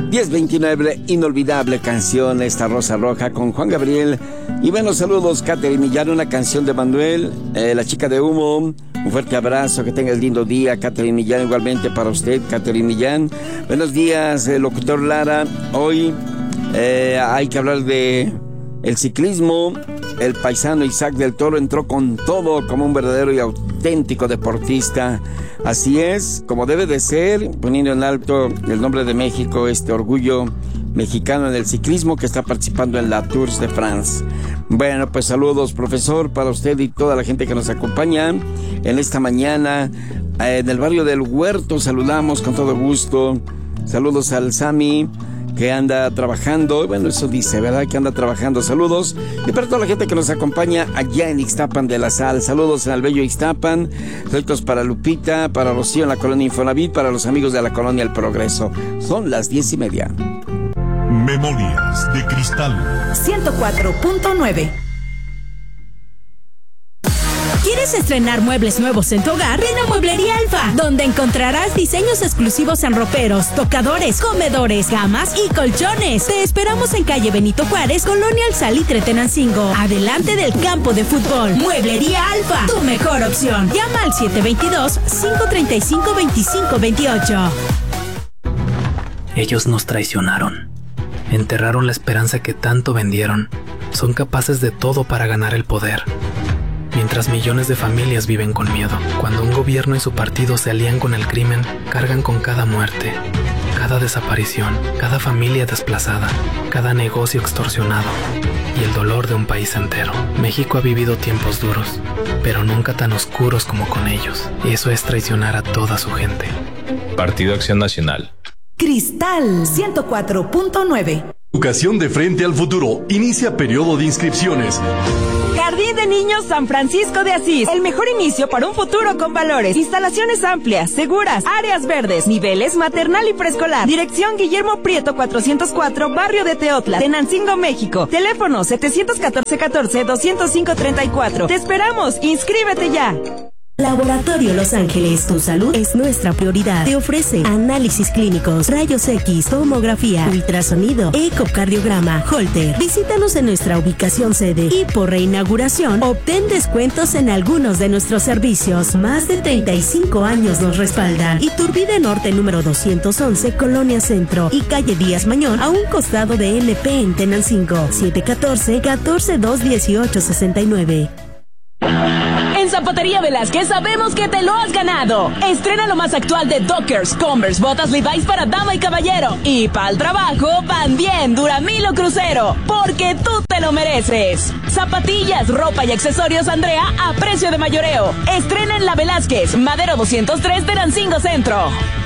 10:29, inolvidable canción, esta Rosa Roja con Juan Gabriel. Y bueno, saludos, Catherine Millán, una canción de Manuel, La Chica de Humo. Un fuerte abrazo, que tenga el lindo día, Catherine Millán, igualmente para usted, Catherine Millán. Buenos días, locutor Lara. Hoy hay que hablar de el ciclismo. El paisano Isaac del Toro entró con todo como un verdadero y auténtico deportista. Así es, como debe de ser, poniendo en alto el nombre de México, este orgullo mexicano en el ciclismo que está participando en la Tour de France. Bueno, pues saludos, profesor, para usted y toda la gente que nos acompaña en esta mañana. En el barrio del Huerto saludamos con todo gusto. Saludos al Sami, que anda trabajando, bueno, eso dice, ¿verdad? Que anda trabajando. Saludos. Y para toda la gente que nos acompaña allá en Ixtapan de la Sal. Saludos al bello Ixtapan. Saludos para Lupita, para Rocío en la colonia Infonavit, para los amigos de la colonia El Progreso. Son las 10:30. Memorias de Cristal 104.9. ¿Quieres estrenar muebles nuevos en tu hogar? Ven a Mueblería Alfa, donde encontrarás diseños exclusivos en roperos, tocadores, comedores, camas y colchones. Te esperamos en calle Benito Juárez, Colonia El Salitre, Tenancingo, adelante del campo de fútbol. Mueblería Alfa, tu mejor opción. Llama al 722-535-2528. Ellos nos traicionaron. Enterraron la esperanza que tanto vendieron. Son capaces de todo para ganar el poder. Mientras millones de familias viven con miedo. Cuando un gobierno y su partido se alían con el crimen, cargan con cada muerte, cada desaparición, cada familia desplazada, cada negocio extorsionado y el dolor de un país entero. México ha vivido tiempos duros, pero nunca tan oscuros como con ellos. Y eso es traicionar a toda su gente. Partido Acción Nacional. Cristal 104.9. Educación de frente al futuro. Inicia periodo de inscripciones. Jardín de Niños San Francisco de Asís. El mejor inicio para un futuro con valores. Instalaciones amplias, seguras, áreas verdes, niveles maternal y preescolar. Dirección Guillermo Prieto 404, Barrio de Teotla, Tenancingo, México. Teléfono 714-205-34. Te esperamos. Inscríbete ya. Laboratorio Los Ángeles, tu salud es nuestra prioridad. Te ofrece análisis clínicos, rayos X, tomografía, ultrasonido, ecocardiograma, Holter. Visítanos en nuestra ubicación sede y por reinauguración obtén descuentos en algunos de nuestros servicios. Más de 35 años nos respaldan. Iturbide Norte número 211, Colonia Centro y calle Díaz Mañón, a un costado de LP en Tenancingo. 714-142-1869. En Zapatería Velázquez sabemos que te lo has ganado. Estrena lo más actual de Dockers, Converse, botas Levi's para dama y caballero. Y para el trabajo, también Duramilo Crucero, porque tú te lo mereces. Zapatillas, ropa y accesorios Andrea a precio de mayoreo. Estrena en La Velázquez, Madero 203, Tenancingo Centro.